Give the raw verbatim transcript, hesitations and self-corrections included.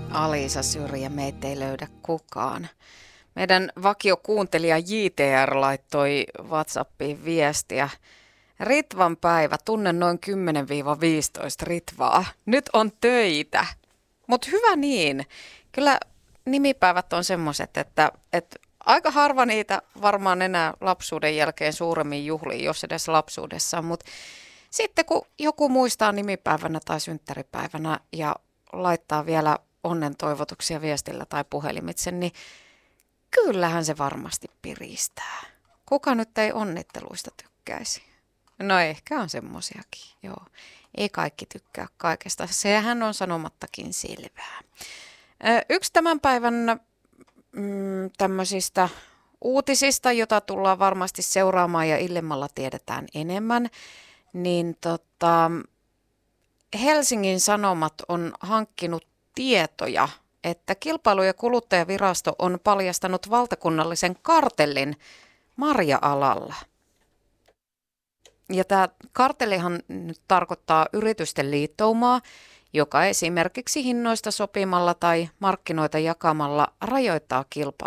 Alisa Syrjä, meitä ei löydä kukaan. Meidän vakiokuuntelija J T R laittoi WhatsAppiin viestiä. Ritvan päivä, tunnen noin kymmenen viisitoista Ritvaa. Nyt on töitä. Mutta hyvä niin. Kyllä nimipäivät on semmoiset, että, että aika harva niitä varmaan enää lapsuuden jälkeen suuremmin juhliin, jos edes lapsuudessa. Mutta sitten kun joku muistaa nimipäivänä tai synttäripäivänä ja laittaa vielä onnen toivotuksia viestillä tai puhelimitse, niin kyllähän se varmasti piristää. Kuka nyt ei onnitteluista tykkäisi? No ehkä on semmosiakin, joo. Ei kaikki tykkää kaikesta. Sehän on sanomattakin selvää. Yksi tämän päivän mm, tämmöisistä uutisista, jota tullaan varmasti seuraamaan ja illemmalla tiedetään enemmän, niin tota, Helsingin Sanomat on hankkinut tietoja, että Kilpailu- ja kuluttajavirasto on paljastanut valtakunnallisen kartellin marja-alalla. Ja tämä kartellihan nyt tarkoittaa yritysten liittoumaa, joka esimerkiksi hinnoista sopimalla tai markkinoita jakamalla rajoittaa kilpailua